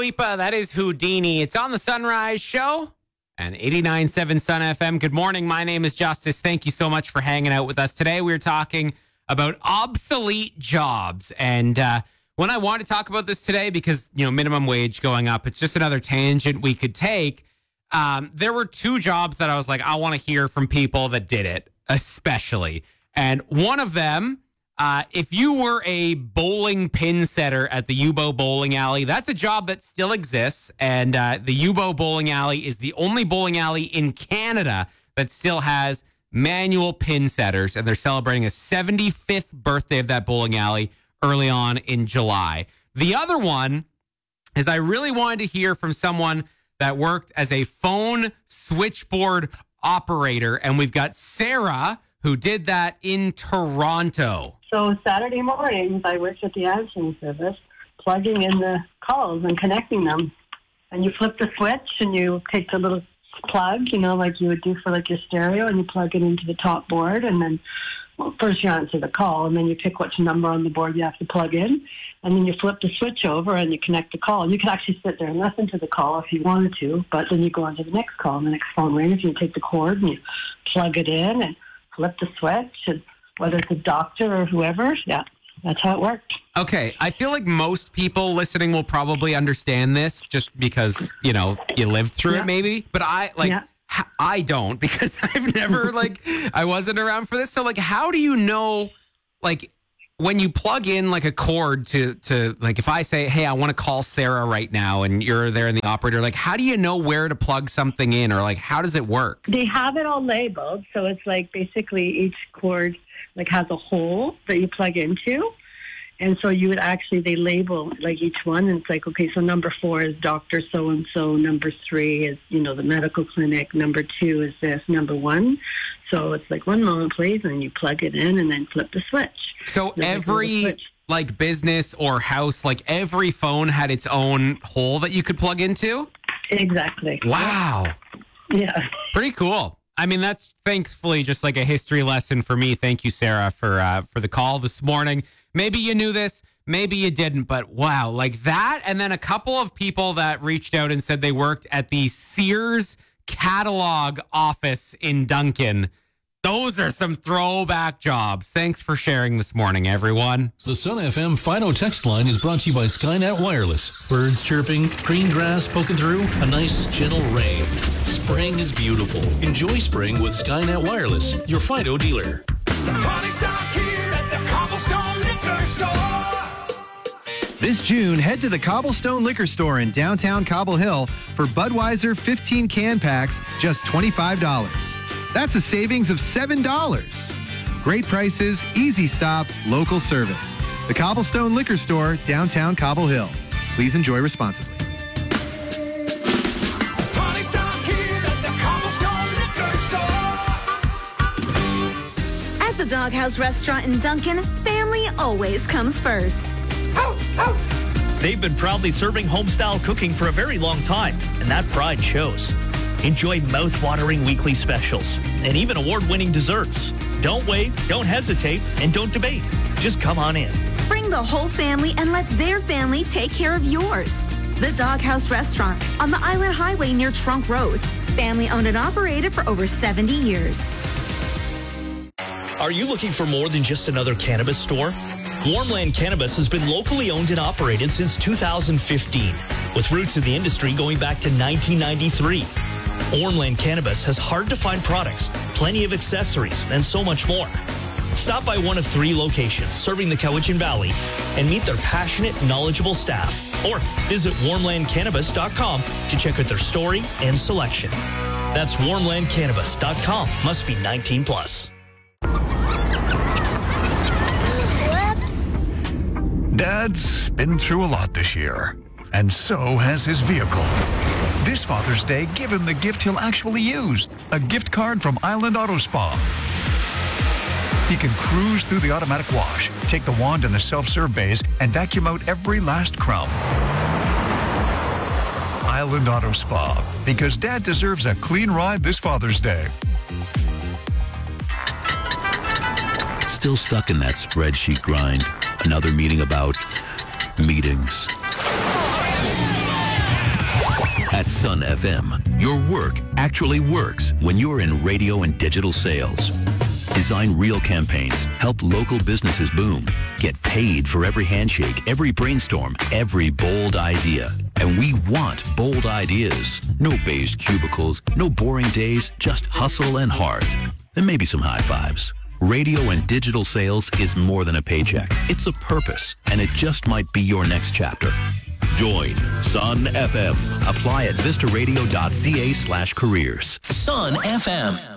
Lipa. That is Houdini. It's on the Sunrise Show and 89.7 Sun FM. Good morning. My name is Justice. Thank you so much for hanging out with us today. We're talking about obsolete jobs. And when I want to talk about this today, because, minimum wage going up, it's just another tangent we could take. There were two jobs that I was like, I want to hear from people that did it, especially. And one of them, if you were a bowling pin setter at the Yubo Bowling Alley, that's a job that still exists. And the Yubo Bowling Alley is the only bowling alley in Canada that still has manual pin setters. And they're celebrating a 75th birthday of that bowling alley early on in July. The other one is I really wanted to hear from someone that worked as a phone switchboard operator. And we've got Sarah, who did that in Toronto. So Saturday mornings, I worked at the answering service, plugging in the calls and connecting them. And you flip the switch and you take the little plug, like you would do for like your stereo, and you plug it into the top board. And then first you answer the call, and then you pick which number on the board you have to plug in. And then you flip the switch over and you connect the call. And you can actually sit there and listen to the call if you wanted to, but then you go on to the next call, and the next phone rings, and you take the cord and you plug it in and flip the switch, and whether it's a doctor or whoever, that's how it worked. Okay, I feel like most people listening will probably understand this just because, you lived through it maybe, but I don't, because I've never, I wasn't around for this. So, how do you know, when you plug in a cord to if I say, hey, I want to call Sarah right now, and you're there in the operator, how do you know where to plug something in, or how does it work? They have it all labeled. So it's basically each cord has a hole that you plug into. And so you would they label each one, and it's okay, so number 4 is Dr. So-and-so, number 3 is, the medical clinic, number 2 is this, number 1. So it's 1 moment, please, and you plug it in and then flip the switch. So every business or house, every phone had its own hole that you could plug into? Exactly. Wow. Yeah. Pretty cool. I mean, that's thankfully just a history lesson for me. Thank you, Sarah, for the call this morning. Maybe you knew this, maybe you didn't, but wow, that. And then a couple of people that reached out and said they worked at the Sears catalog office in Duncan. Those are some throwback jobs. Thanks for sharing this morning, everyone. The Sun FM Fido text line is brought to you by Skynet Wireless. Birds chirping, green grass poking through, a nice gentle rain. Spring is beautiful. Enjoy spring with Skynet Wireless, your Fido dealer. The party starts here at the Cobblestone Liquor Store. This June, head to the Cobblestone Liquor Store in downtown Cobble Hill for Budweiser 15 can packs, just $25. That's a savings of $7. Great prices, easy stop, local service. The Cobblestone Liquor Store, downtown Cobble Hill. Please enjoy responsibly. Party starts here at the Cobblestone Liquor Store. At the Doghouse Restaurant in Duncan, family always comes first. They've been proudly serving home-style cooking for a very long time, and that pride shows. Enjoy mouth-watering weekly specials and even award-winning desserts. Don't wait, don't hesitate, and don't debate. Just come on in. Bring the whole family and let their family take care of yours. The Doghouse Restaurant on the Island Highway near Trunk Road. Family owned and operated for over 70 years. Are you looking for more than just another cannabis store? Warmland Cannabis has been locally owned and operated since 2015, with roots in the industry going back to 1993. Warmland Cannabis has hard-to-find products, plenty of accessories, and so much more. Stop by one of 3 locations serving the Cowichan Valley and meet their passionate, knowledgeable staff. Or visit warmlandcannabis.com to check out their story and selection. That's warmlandcannabis.com. Must be 19 plus. Dad's been through a lot this year, and so has his vehicle. This Father's Day, give him the gift he'll actually use, a gift card from Island Auto Spa. He can cruise through the automatic wash, take the wand in the self-serve bays, and vacuum out every last crumb. Island Auto Spa, because Dad deserves a clean ride this Father's Day. Still stuck in that spreadsheet grind. Another meeting about meetings. Sun FM. Your work actually works when you're in radio and digital sales. Design real campaigns, help local businesses boom, get paid for every handshake, every brainstorm, every bold idea. And we want bold ideas. No beige cubicles, no boring days, just hustle and heart. And maybe some high fives. Radio and digital sales is more than a paycheck. It's a purpose, and it just might be your next chapter. Join Sun FM. Apply at vistaradio.ca/careers. Sun FM.